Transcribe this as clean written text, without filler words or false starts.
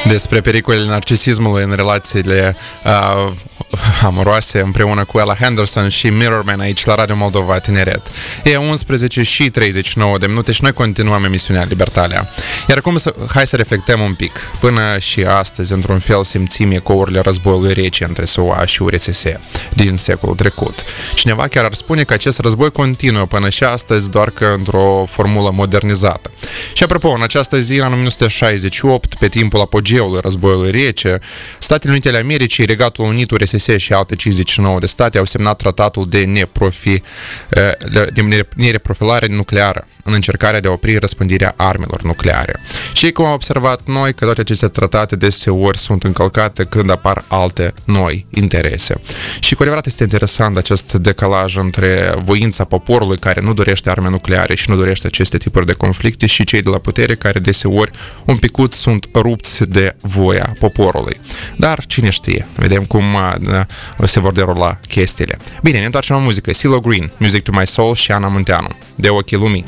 Despre pericolele narcisismului în relațiile amoroase împreună cu Ella Henderson și Mirrorman aici la Radio Moldova Tineret. E 11 și 39 de minute și noi continuăm emisiunea Libertalia. Iar acum hai să reflectăm un pic. Până și astăzi, într-un fel, simțim ecourile războiului rece între SUA și URSS din secolul trecut. Cineva chiar ar spune că acest război continuă până și astăzi, doar că într-o formulă modernizată. Și apropo, în această zi, în 1968, pe timpul apogeului războiului rece, Statele Unite ale Americii, Regatul Unit, URSS și alte 59 de state au semnat tratatul de neprofilare nucleară în încercarea de a opri răspândirea armelor nucleare. Și cum am observat noi că toate aceste tratate deseori sunt încălcate când apar alte noi interese. Și cu adevărat este interesant acest decalaj între voința poporului care nu dorește arme nucleare și nu dorește aceste tipuri de conflicte și cei de la putere care deseori un picuț sunt rupți de voia poporului. Dar cine știe, vedem cum se vor derula chestiile. Bine, ne întoarcem la muzică. CeeLo Green, Music to My Soul și Ana Munteanu, De ochii lumii.